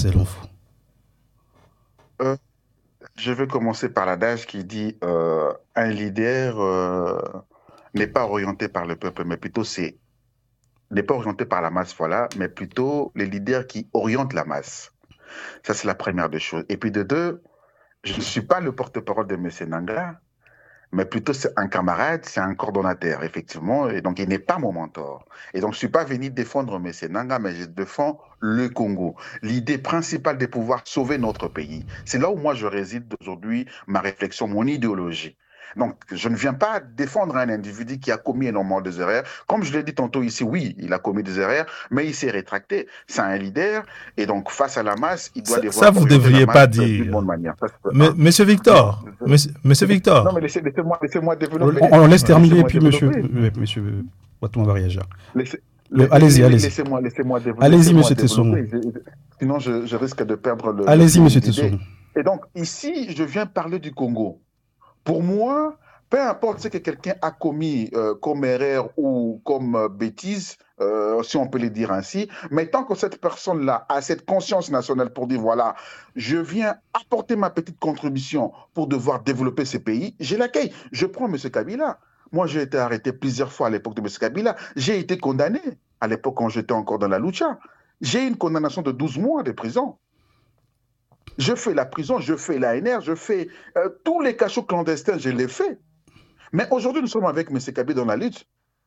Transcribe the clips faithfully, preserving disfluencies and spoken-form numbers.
selon vous? Euh, je vais commencer par l'adage qui dit euh, un leader euh, n'est pas orienté par le peuple, mais plutôt c'est n'est pas orienté par la masse, voilà, mais plutôt les leaders qui orientent la masse. Ça, c'est la première des choses. Et puis de deux, je ne suis pas le porte-parole de M. Nanga, mais plutôt c'est un camarade, c'est un coordonnateur, effectivement, et donc il n'est pas mon mentor. Et donc je ne suis pas venu défendre M. Nanga, mais je défends le Congo. L'idée principale de pouvoir sauver notre pays. C'est là où moi je réside aujourd'hui, ma réflexion, mon idéologie. Donc, je ne viens pas défendre un individu qui a commis énormément de erreurs. Comme je l'ai dit tantôt ici, oui, il a commis des erreurs, mais il s'est rétracté. C'est un leader, et donc face à la masse, il doit Ça, ça devoir vous ne orienter la devriez masse pas d'une dire. bonne manière. Ça, c'est Mais, un. monsieur Non, Victor, je- monsieur, monsieur non, mais Victor, laissez, laissez-moi laissez-moi on, développer. on laisse terminer et Laissez-moi puis monsieur, développer. euh, monsieur Watou, on va réagir. Laissez, Euh, la- la- allez-y, la- allez-y. laissez-moi laissez-moi dév- Allez-y, laissez-moi monsieur Tesson. développer. Je- je- sinon, je, je risque de perdre le, le Allez-y, fil monsieur d'idée. Tesson. Et donc, ici, je viens parler du Congo. Pour moi, peu importe ce que quelqu'un a commis euh, comme erreur ou comme euh, bêtise, euh, si on peut le dire ainsi, mais tant que cette personne-là a cette conscience nationale pour dire, voilà, je viens apporter ma petite contribution pour devoir développer ce pays, je l'accueille. Je prends M. Kabila. Moi, j'ai été arrêté plusieurs fois à l'époque de M. Kabila. J'ai été condamné à l'époque quand j'étais encore dans la lucha. J'ai une condamnation de douze mois de prison. Je fais la prison, je fais l'A N R, je fais euh, tous les cachots clandestins, je les fais. Mais aujourd'hui, nous sommes avec M. Kabila dans la lutte.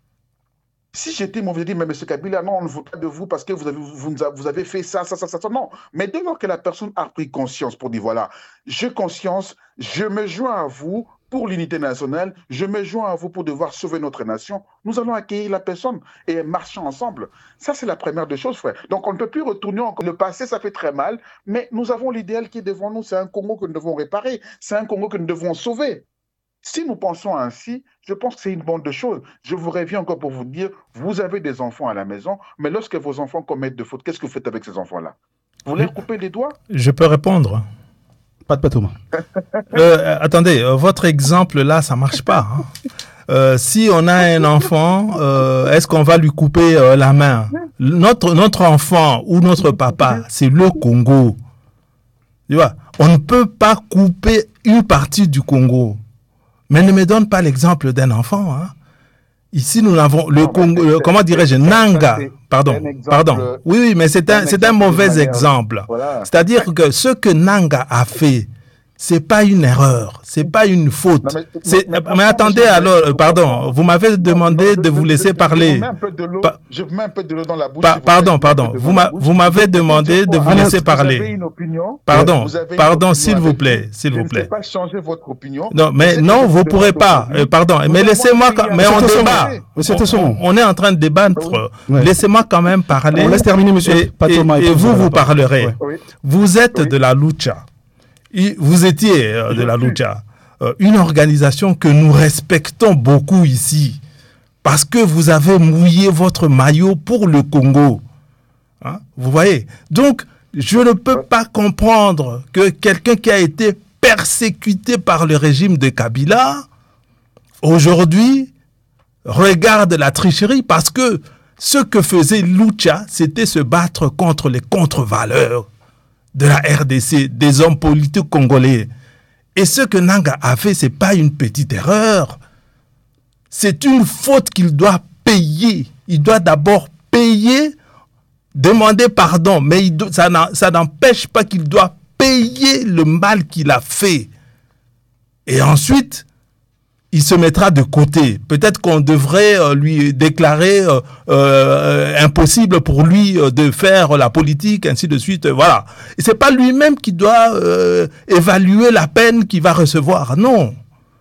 Si j'étais mauvais, dit, mais M. Kabila, non, on ne veut pas de vous parce que vous avez, vous, vous avez fait ça, ça, ça, ça, ça. Non. Mais dès lors que la personne a pris conscience pour dire, voilà, j'ai conscience, je me joins à vous pour l'unité nationale, je me joins à vous pour devoir sauver notre nation, nous allons accueillir la personne et marcher ensemble. Ça, c'est la première des choses, frère. Donc, on ne peut plus retourner encore. Le passé, ça fait très mal, mais nous avons l'idéal qui est devant nous. C'est un Congo que nous devons réparer. C'est un Congo que nous devons sauver. Si nous pensons ainsi, je pense que c'est une bonne chose. Je vous reviens encore pour vous dire, vous avez des enfants à la maison, mais lorsque vos enfants commettent des fautes, qu'est-ce que vous faites avec ces enfants-là? Vous Je, leur coupez les doigts? je peux répondre. Pas de patoma. Euh, attendez, euh, votre exemple là, ça marche pas. Hein. Euh, si on a un enfant, euh, est-ce qu'on va lui couper euh, la main? Notre, notre enfant ou notre papa, c'est le Congo. Tu vois, on ne peut pas couper une partie du Congo. Mais ne me donne pas l'exemple d'un enfant. Hein. Ici, nous avons le Non, Congo, c'est- le- c'est- comment c'est- dirais-je, ça- ça, Nanga. c'est Pardon, un exemple- pardon. Oui, oui, mais c'est c'est un, un c'est un exemple de mauvais manière- exemple. Voilà. C'est-à-dire que ce que Nanga a fait, c'est pas une erreur, c'est pas une faute. Non, mais- C'est- mais- mais, mais- attendez mais- alors, mais- euh, pardon, vous m'avez demandé Non, de je- vous je- laisser je- parler. Je vous mets un peu de l'eau, Pa- je vous mets un peu de l'eau dans la bouche. Pa- s'il vous plaît, pardon, je vous mets un pardon. peu de Vous l'eau dans la m'a- bouche. vous m'avez Je peux demandé dire de vous quoi? laisser Vous parler. avez une opinion. Pardon, Vous avez une pardon, opinion s'il vous avec plaît, nous. s'il Je vous ne plaît. sais pas changer votre opinion. Non, mais Ce que non, je vous vous pourrez demande pas. aujourd'hui, Euh, pardon, nous mais avons laissez-moi, un quand- pays mais à on Monsieur débat. Tesson, Monsieur On, Tesson. on- on est en train de débattre. Ouais. Laissez-moi quand même parler. On laisse terminer, monsieur Et, Patoma, et- et et puis vous, vous vous allez parler. parlerez. Ouais. Oui. Vous êtes Oui. de la lucha. Et vous étiez euh, de Je la suis. lucha. Euh, une organisation que nous respectons beaucoup ici. Parce que vous avez mouillé votre maillot pour le Congo. Hein? Vous voyez? Donc, je ne peux pas comprendre que quelqu'un qui a été persécuté par le régime de Kabila, aujourd'hui, regarde la tricherie parce que ce que faisait Lucha, c'était se battre contre les contre-valeurs de la R D C, des hommes politiques congolais. Et ce que Nanga a fait, ce n'est pas une petite erreur. C'est une faute qu'il doit payer. Il doit d'abord payer, demander pardon, mais il do- ça n'en- ça n'empêche pas qu'il doit payer le mal qu'il a fait. Et ensuite, il se mettra de côté. Peut-être qu'on devrait euh, lui déclarer euh, euh, impossible pour lui euh, de faire la politique, ainsi de suite. euh, Voilà. Et c'est pas lui-même qui doit euh, évaluer la peine qu'il va recevoir. Non.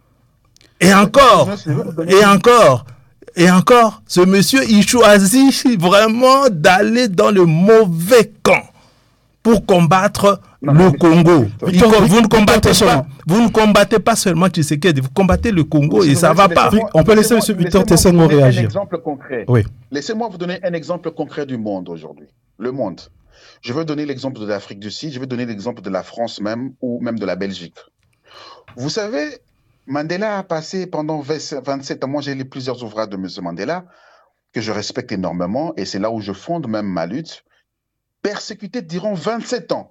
Et encore, et encore, et encore, ce monsieur, il choisit vraiment d'aller dans le mauvais camp pour combattre Non, le mais- Congo. Il Victor- co- vous, ne Victor combattez Tesson. pas, vous ne combattez pas seulement Tshisekedi, vous combattez le Congo et Laissez- ça va pas. laissez-moi- On peut laisser laissez-moi- M. Victor laissez-moi Tesson vous donner réagir. Un exemple concret. Oui. Laissez-moi vous donner un exemple concret du monde aujourd'hui. Le monde. Je vais donner l'exemple de l'Afrique du Sud, je vais donner l'exemple de la France même, ou même de la Belgique. Vous savez, Mandela a passé pendant vingt- vingt-sept ans, moi j'ai lu plusieurs ouvrages de M. Mandela, que je respecte énormément, et c'est là où je fonde même ma lutte, persécuté durant vingt-sept ans.